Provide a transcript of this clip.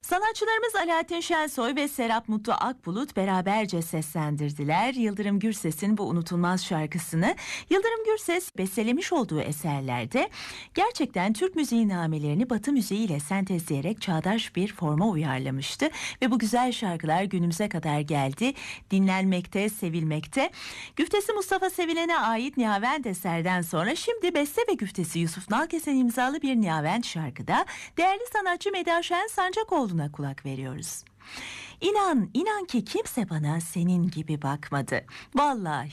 Sanatçılarımız Alaaddin Şensoy ve Serap Mutlu Akbulut beraberce seslendirdiler Yıldırım Gürses'in bu unutulmaz şarkısını. Yıldırım Gürses bestelemiş olduğu eserlerde gerçekten Türk müziği namelerini Batı müziği ile sentezleyerek çağdaş bir forma uyarlamıştı. Ve bu güzel şarkılar günümüze kadar geldi, dinlenmekte, sevilmekte. Güftesi Mustafa Sevilen'e ait Nihavent eserden sonra şimdi beste ve güftesi Yusuf Nalkesen imzalı bir Nihavent şarkıda değerli sanatçı Medya Şen Sancakoğlu'na kulak veriyoruz. İnan, inan ki kimse bana senin gibi bakmadı. Vallahi